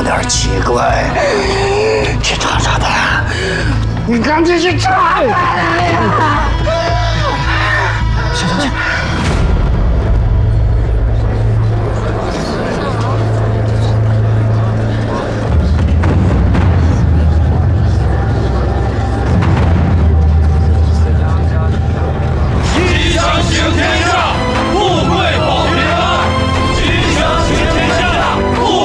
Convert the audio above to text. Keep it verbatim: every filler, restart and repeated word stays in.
点奇怪，去查查他。你赶紧去查！